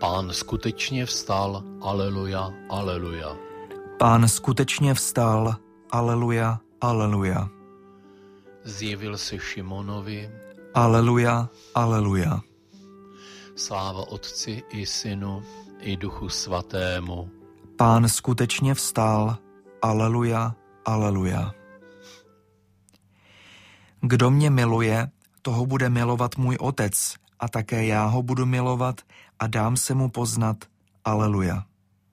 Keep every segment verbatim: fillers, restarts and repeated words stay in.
Pán skutečně vstal, aleluja, aleluja. Pán skutečně vstal, aleluja, aleluja. Zjevil se Šimonovi, aleluja, aleluja. Sláva Otci i Synu i Duchu Svatému. Pán skutečně vstal, aleluja, aleluja. Kdo mě miluje, toho bude milovat můj Otec, a také já ho budu milovat a dám se mu poznat, aleluja.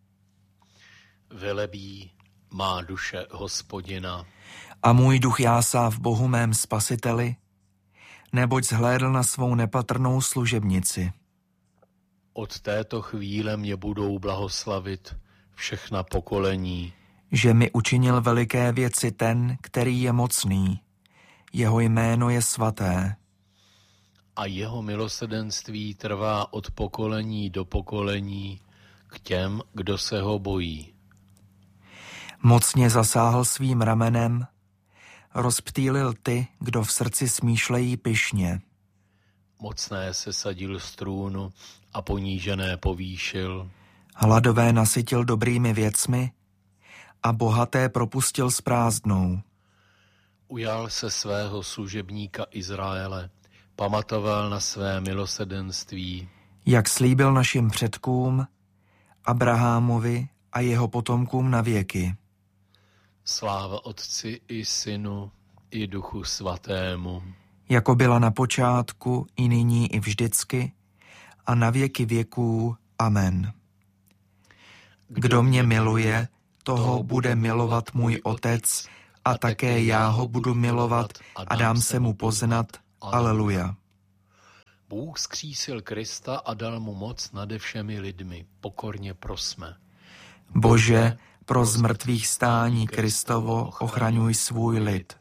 Velebí má duše Hospodina. A můj duch jásá v Bohu mém Spasiteli, neboť zhlédl na svou nepatrnou služebnici. Od této chvíle mě budou blahoslavit všechna pokolení. Že mi učinil veliké věci ten, který je mocný. Jeho jméno je svaté. A jeho milosrdenství trvá od pokolení do pokolení k těm, kdo se ho bojí. Mocně zasáhl svým ramenem, rozptýlil ty, kdo v srdci smýšlejí pyšně. Mocné se sadil z trůnu a ponížené povýšil. Hladové nasytil dobrými věcmi a bohaté propustil s prázdnou. Ujal se svého služebníka Izraele, pamatoval na své milosrdenství. Jak slíbil našim předkům, Abrahamovi a jeho potomkům na věky. Sláva Otci i Synu i Duchu Svatému. Jako byla na počátku, i nyní, i vždycky, a na věky věků. Amen. Kdo mě miluje, toho bude milovat můj Otec, a také já ho budu milovat a dám se mu poznat. Aleluja. Bůh zkřísil Krista a dal mu moc nade všemi lidmi. Pokorně prosme. Bože, pro zmrtvých stání Kristovo ochraňuj svůj lid.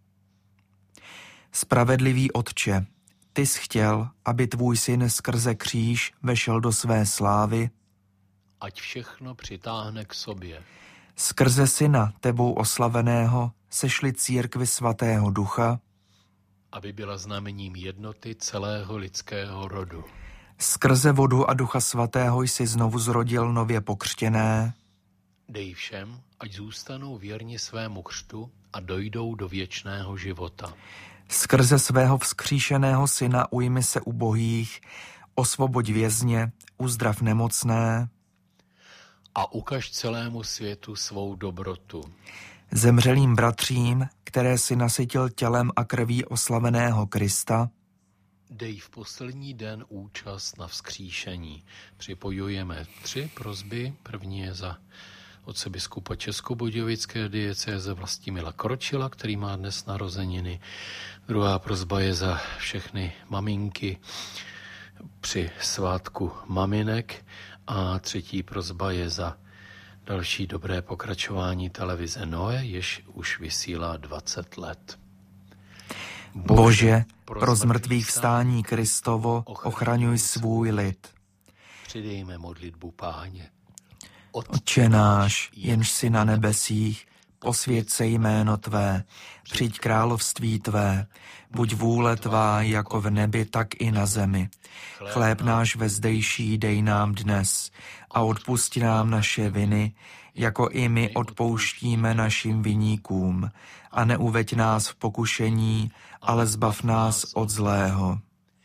Spravedlivý Otče, ty jsi chtěl, aby tvůj syn skrze kříž vešel do své slávy, ať všechno přitáhne k sobě. Skrze syna tebou oslaveného sešli církvi svatého ducha, aby byla znamením jednoty celého lidského rodu. Skrze vodu a ducha svatého jsi znovu zrodil nově pokřtěné. Dej všem, ať zůstanou věrni svému křtu a dojdou do věčného života. Skrze svého vzkříšeného syna ujmi se ubohých, osvoboď vězně, uzdrav nemocné. A ukaž celému světu svou dobrotu. Zemřelým bratřím, které si nasytil tělem a krví oslaveného Krista, dej v poslední den účast na vzkříšení. Připojujeme tři prosby. První je za otce biskupa Českobudějovické diecéze Vlastimila Kročila, který má dnes narozeniny. Druhá prosba je za všechny maminky při svátku maminek. A třetí prosba je za další dobré pokračování televize Noe, jež už vysílá dvacet let. Bože, Bože pro zmrtvých vstání Kristovo ochraňuj svůj lid. Přidejme modlitbu Páně. Otče náš, jenž jsi na nebesích, posvěť se jméno tvé, přijď království tvé, buď vůle tvá jako v nebi, tak i na zemi. Chléb náš vezdejší dej nám dnes a odpusti nám naše viny, jako i my odpouštíme našim viníkům. A neuveď nás v pokušení, ale zbav nás od zlého.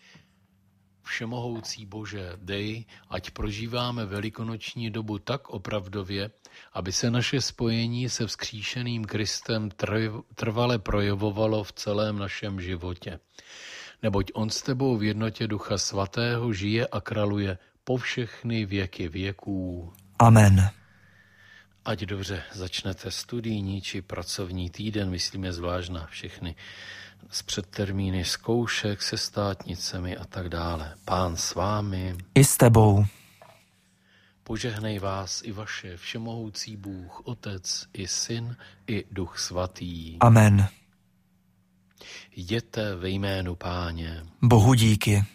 Všemohoucí Bože, dej, ať prožíváme velikonoční dobu tak opravdově, aby se naše spojení se vzkříšeným Kristem trvale projevovalo v celém našem životě. Neboť on s tebou v jednotě Ducha Svatého žije a králuje po všechny věky věků. Amen. Ať dobře začnete studijní či pracovní týden, myslíme zvlášť na všechny s předtermíny zkoušek, se státnicemi a tak dále. Pán s vámi. I s tebou. Požehnej vás i vaše všemohoucí Bůh, Otec i Syn i Duch Svatý. Amen. Jděte ve jménu Páně. Bohu díky.